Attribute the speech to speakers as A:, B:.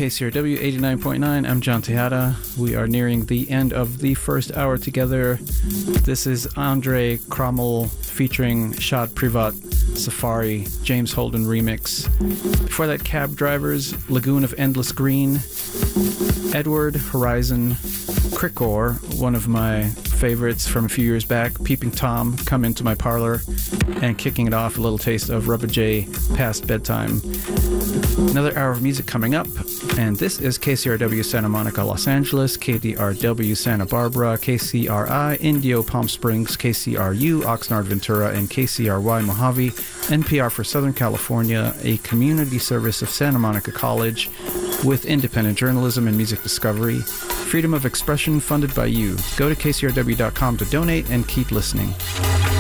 A: KCRW 89.9. I'm John Tejada. We are nearing the end of the first hour together. This is Andre Krommel featuring Shad Privat Safari, James Holden remix. Before that, Cab Drivers, Lagoon of Endless Green, Edward, Horizon, Crickor, one of my favorites from a few years back, Peeping Tom, Come Into My Parlor, and kicking it off, a little taste of Rubber J, Past Bedtime. Another hour of music coming up, and this is KCRW Santa Monica, Los Angeles, KDRW Santa Barbara, KCRI Indio Palm Springs, KCRU Oxnard Ventura, and KCRY Mojave, NPR for Southern California, a community service of Santa Monica College with independent journalism and music discovery. Freedom of expression funded by you. Go to kcrw.com to donate and keep listening.